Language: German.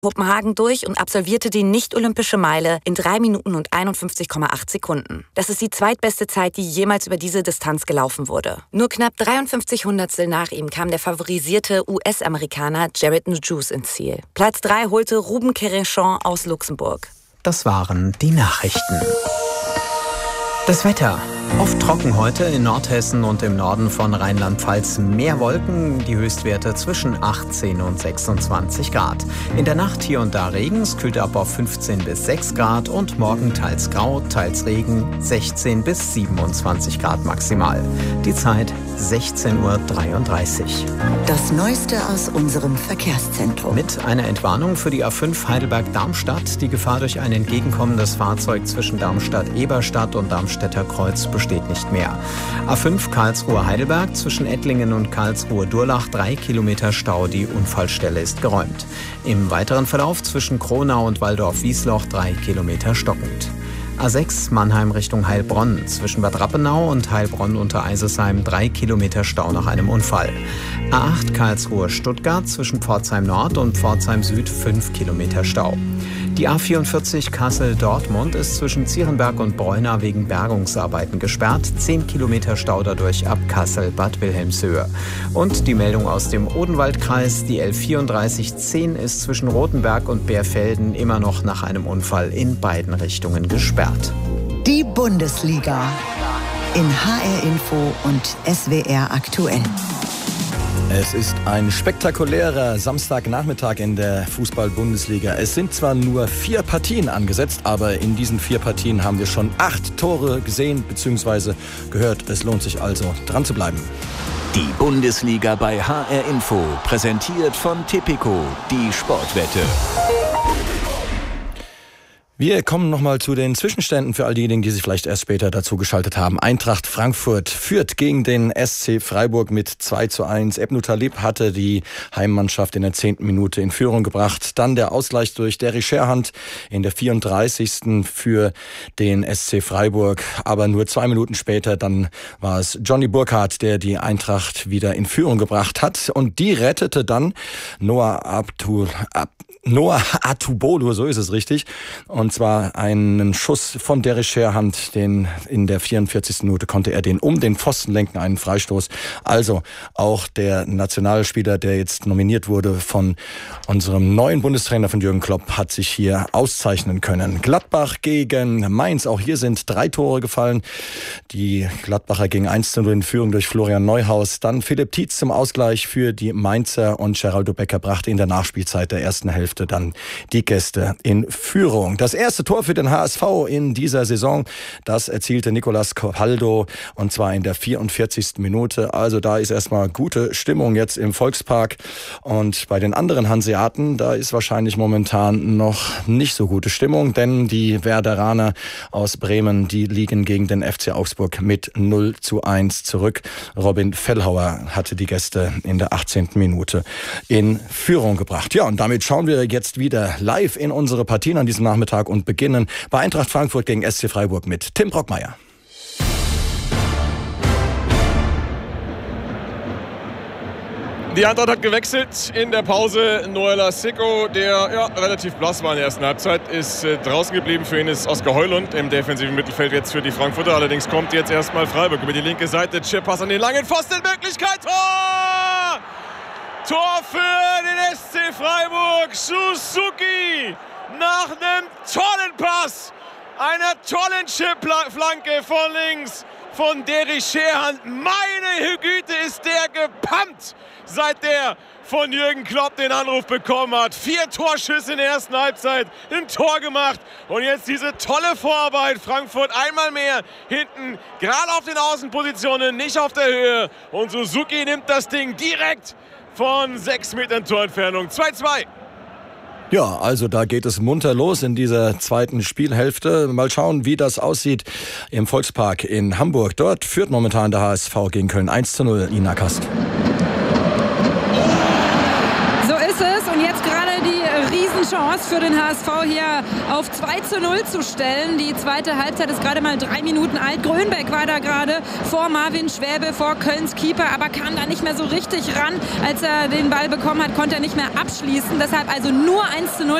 Kopenhagen durch und absolvierte die nicht-olympische Meile in 3 Minuten und 51,8 Sekunden. Das ist die zweitbeste Zeit, die jemals über diese Distanz gelaufen wurde. Nur knapp 53 Hundertstel nach ihm kam der favorisierte US-Amerikaner Jared Nujus ins Ziel. Platz 3 holte Ruben Querechon aus Luxemburg. Das waren die Nachrichten. Das Wetter. Oft trocken heute in Nordhessen und im Norden von Rheinland-Pfalz. Mehr Wolken, die Höchstwerte zwischen 18 und 26 Grad. In der Nacht hier und da Regen, es kühlt ab auf 15 bis 6 Grad und morgen teils grau, teils Regen, 16 bis 27 Grad maximal. Die Zeit 16:33 Uhr. Das Neueste aus unserem Verkehrszentrum. Mit einer Entwarnung für die A5 Heidelberg-Darmstadt. Die Gefahr durch ein entgegenkommendes Fahrzeug zwischen Darmstadt-Eberstadt und Darmstädter Kreuz besteht nicht mehr. A5 Karlsruhe-Heidelberg zwischen Ettlingen und Karlsruhe-Durlach 3 Kilometer Stau. Die Unfallstelle ist geräumt. Im weiteren Verlauf zwischen Kronau und Waldorf-Wiesloch 3 Kilometer stockend. A6 Mannheim Richtung Heilbronn. Zwischen Bad Rappenau und Heilbronn unter Eisesheim 3 Kilometer Stau nach einem Unfall. A8 Karlsruhe-Stuttgart zwischen Pforzheim Nord und Pforzheim Süd 5 Kilometer Stau. Die A44 Kassel-Dortmund ist zwischen Zierenberg und Breuna wegen Bergungsarbeiten gesperrt. 10 Kilometer Stau dadurch ab Kassel-Bad Wilhelmshöhe. Und die Meldung aus dem Odenwaldkreis. Die L3410 ist zwischen Rothenberg und Beerfelden immer noch nach einem Unfall in beiden Richtungen gesperrt. Die Bundesliga in HR Info und SWR aktuell. Es ist ein spektakulärer Samstagnachmittag in der Fußball-Bundesliga. Es sind zwar nur 4 Partien angesetzt, aber in diesen 4 Partien haben wir schon 8 Tore gesehen bzw. gehört. Es lohnt sich also, dran zu bleiben. Die Bundesliga bei HR Info, präsentiert von Tipico, die Sportwette. Wir kommen nochmal zu den Zwischenständen für all diejenigen, die sich vielleicht erst später dazu geschaltet haben. Eintracht Frankfurt führt gegen den SC Freiburg mit 2:1. Ebnu Talib hatte die Heimmannschaft in der 10. Minute in Führung gebracht. Dann der Ausgleich durch Derry Scherhand in der 34. für den SC Freiburg. Aber nur 2 Minuten später, dann war es Johnny Burkhardt, der die Eintracht wieder in Führung gebracht hat. Und die rettete dann Noah Atubolu, so ist es richtig. Und zwar einen Schuss von Derry Scherhand, den in der 44. Minute konnte er den um den Pfosten lenken, einen Freistoß. Also auch der Nationalspieler, der jetzt nominiert wurde von unserem neuen Bundestrainer von Jürgen Klopp, hat sich hier auszeichnen können. Gladbach gegen Mainz, auch hier sind 3 Tore gefallen. Die Gladbacher gingen 1:0 in Führung durch Florian Neuhaus. Dann Philipp Tietz zum Ausgleich für die Mainzer und Geraldo Becker brachte in der Nachspielzeit der ersten Hälfte dann die Gäste in Führung. Das erste Tor für den HSV in dieser Saison, das erzielte Nicolas Capaldo und zwar in der 44. Minute. Also da ist erstmal gute Stimmung jetzt im Volkspark. Und bei den anderen Hanseaten, da ist wahrscheinlich momentan noch nicht so gute Stimmung, denn die Werderaner aus Bremen, die liegen gegen den FC Augsburg mit 0:1 zurück. Robin Fellhauer hatte die Gäste in der 18. Minute in Führung gebracht. Ja, und damit schauen wir jetzt wieder live in unsere Partien an diesem Nachmittag und beginnen bei Eintracht Frankfurt gegen SC Freiburg mit Tim Brockmeier. Die Eintracht hat gewechselt in der Pause. Noel Asiko, der relativ blass war in der ersten Halbzeit, ist draußen geblieben. Für ihn ist Oskar Heulund im defensiven Mittelfeld jetzt für die Frankfurter. Allerdings kommt jetzt erstmal Freiburg über die linke Seite. Chip-Pass an den langen Pfosten. Möglichkeit. Tor! Tor für den SC Freiburg. Suzuki nach einem tollen Pass. Einer tollen Chip-Flanke von links von Derry Scherhand. Meine Güte, ist der gepumpt, seit der von Jürgen Klopp den Anruf bekommen hat. 4 Torschüsse in der ersten Halbzeit, ein Tor gemacht und jetzt diese tolle Vorarbeit. Frankfurt einmal mehr hinten, gerade auf den Außenpositionen, nicht auf der Höhe. Und Suzuki nimmt das Ding direkt von 6 Metern Torentfernung. 2:2. Ja, also da geht es munter los in dieser zweiten Spielhälfte. Mal schauen, wie das aussieht im Volkspark in Hamburg. Dort führt momentan der HSV gegen Köln 1:0. Ina Kast. So ist es. Und jetzt gerade die Riesenchance für den HSV hier auf 2:0 zu stellen. Die zweite Halbzeit ist gerade mal 3 Minuten alt. Grönbeck war da gerade vor Marvin Schwäbe, vor Kölns Keeper, aber kam da nicht mehr so richtig ran. Als er den Ball bekommen hat, konnte er nicht mehr abschließen. Deshalb also nur 1:0